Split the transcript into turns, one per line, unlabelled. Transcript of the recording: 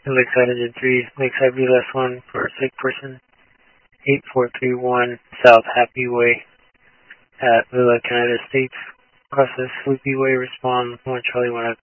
Lakeside Engine 3, Lakeside VLS 1 for a sick person. 8431 South Happy Way at Villa, Canada States. Process Sleepy Way, respond 1 Charlie 1